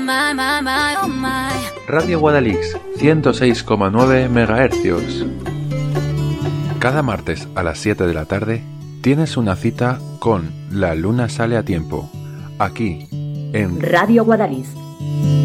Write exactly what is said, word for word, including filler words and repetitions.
my, my, my, oh my. Radio Guadalix, ciento seis coma nueve megahercios. Cada martes a las siete de la tarde tienes una cita con La Luna Sale a Tiempo, aquí en Radio Guadalix.